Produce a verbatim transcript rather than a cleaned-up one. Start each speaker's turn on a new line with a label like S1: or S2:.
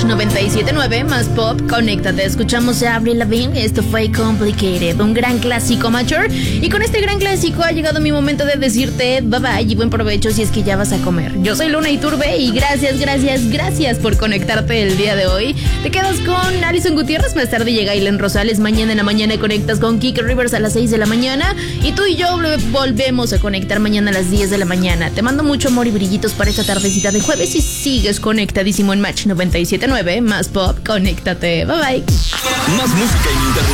S1: noventa y siete punto nueve, más pop, conéctate. Escuchamos a Avril Lavigne, esto fue Complicated, un gran clásico mature. Y con este gran clásico ha llegado mi momento de decirte bye bye y buen provecho si es que ya vas a comer. Yo soy Luna Iturbe y gracias, gracias, gracias por conectarte el día de hoy. Te quedas con Alison Gutiérrez, más tarde llega Ailen Rosales, mañana en la mañana conectas con Kike Rivers a las seis de la mañana y tú y yo volvemos a conectar mañana a las diez de la mañana. Te mando mucho amor y brillitos para esta tardecita de jueves y sigues conectadísimo en Match noventa y siete punto nueve, más pop, conéctate. Bye bye.
S2: Más música ininterrumpida.